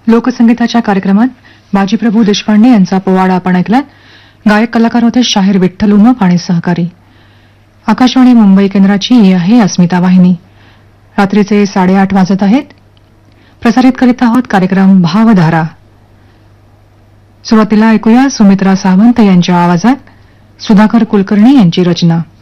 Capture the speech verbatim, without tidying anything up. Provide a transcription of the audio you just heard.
लोकसंगीताच्या कार्यक्रमात बाजीप्रभू देशपांडे यांचा पोवाडा आपण ऐकला. गायक कलाकार होते शाहीर विठ्ठल उमप आणि सहकारी. आकाशवाणी मुंबई केंद्राची ही आहे अस्मिता वाहिनी. रात्रीचे साडेआठ वाजत आहेत. प्रसारित करीत आहोत कार्यक्रम भावधारा. सुरुवातीला ऐकूया सुमित्रा सावंत यांच्या आवाजात सुधाकर कुलकर्णी यांची रचना.